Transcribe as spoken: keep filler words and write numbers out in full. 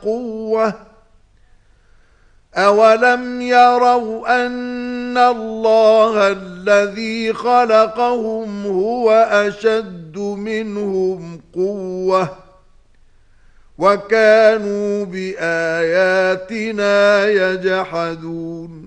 قوة أولم يروا أن الله الذي خلقهم هو أشد منهم قوة وكانوا بآياتنا يجحدون